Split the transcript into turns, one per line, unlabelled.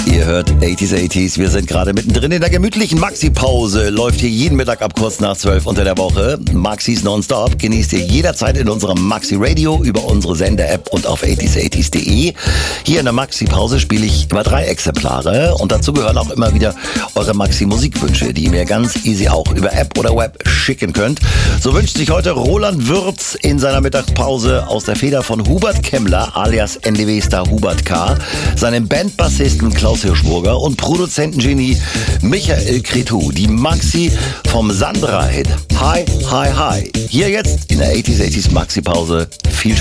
Ihr hört 80s. Wir sind gerade mittendrin in der gemütlichen Maxi-Pause. Läuft hier jeden Mittag ab kurz nach 12 unter der Woche. Maxis nonstop genießt ihr jederzeit in unserem Maxi-Radio über unsere Sender-App und auf 80s80s.de. Hier in der Maxi-Pause spiele ich immer 3 Exemplare und dazu gehören auch immer wieder eure Maxi-Musikwünsche, die ihr mir ganz easy auch über App oder Web schicken könnt. So wünscht sich heute Roland Würz in seiner Mittagspause aus der Feder von Hubert Kemmler alias NDW-Star Hubert K., seinem Bandbassisten Klaus Hirschburger und Produzentengenie Michael Cretu. Die Maxi vom Sandra-Hit Hi, Hi, Hi. Hier jetzt in der 80s Maxi-Pause. Viel Spaß.